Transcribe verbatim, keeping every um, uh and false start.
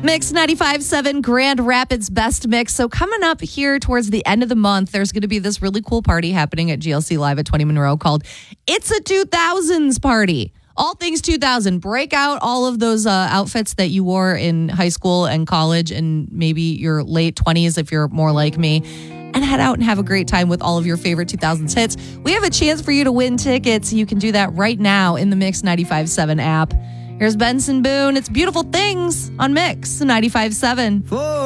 Mix ninety-five point seven Grand Rapids Best Mix. So coming up here towards the end of the month, there's going to be this really cool party happening at G L C Live at twenty Monroe called It's a two thousands Party. All things two thousand. Break out all of those uh, outfits that you wore in high school and college and maybe your late twenties if you're more like me, and head out and have a great time with all of your favorite two thousands hits. We have a chance for you to win tickets. You can do that right now in the Mix ninety-five point seven app. Here's Benson Boone. It's Beautiful Things on Mix ninety-five point seven.